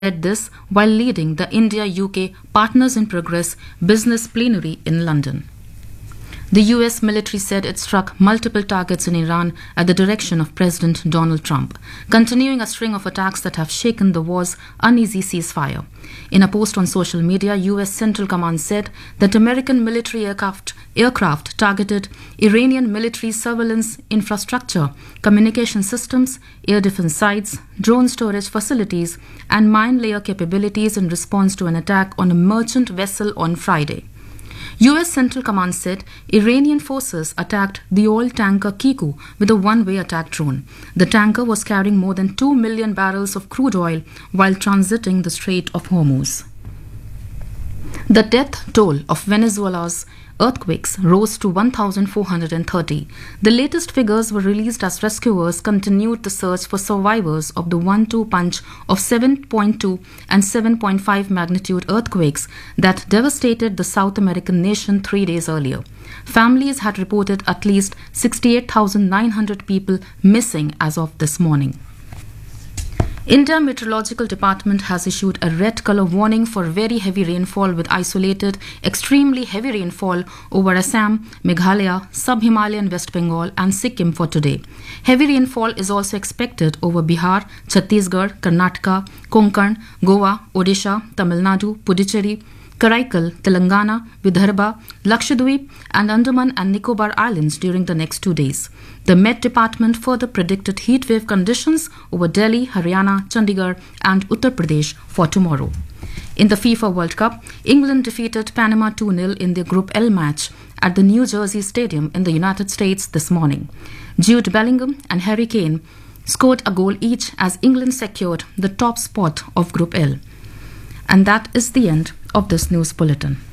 said this while leading the India-UK Partners in Progress business plenary in London. The US military said it struck multiple targets in Iran at the direction of President Donald Trump, continuing a string of attacks that have shaken the war's uneasy ceasefire. In a post on social media, US Central Command said that American military aircraft targeted Iranian military surveillance infrastructure, communication systems, air defense sites, drone storage facilities, and mine layer capabilities in response to an attack on a merchant vessel on Friday. US Central Command said Iranian forces attacked the oil tanker Kiku with a one-way attack drone. The tanker was carrying more than 2 million barrels of crude oil while transiting the Strait of Hormuz. The death toll of Venezuela's earthquakes rose to 1,430. The latest figures were released as rescuers continued the search for survivors of the 1-2 punch of 7.2 and 7.5 magnitude earthquakes that devastated the South American nation 3 days earlier. Families had reported at least 68,900 people missing as of this morning. India Meteorological Department has issued a red color warning for very heavy rainfall with isolated, extremely heavy rainfall over Assam, Meghalaya, Sub-Himalayan West Bengal and Sikkim for today. Heavy rainfall is also expected over Bihar, Chhattisgarh, Karnataka, Konkan, Goa, Odisha, Tamil Nadu, Puducherry, Karaikal, Telangana, Vidarbha, Lakshadweep and Andaman and Nicobar Islands during the next 2 days. The Met Department further predicted heatwave conditions over Delhi, Haryana, Chandigarh and Uttar Pradesh for tomorrow. In the FIFA World Cup, England defeated Panama 2-0 in their Group L match at the New Jersey Stadium in the United States this morning. Jude Bellingham and Harry Kane scored a goal each as England secured the top spot of Group L. And that is the end of this news bulletin.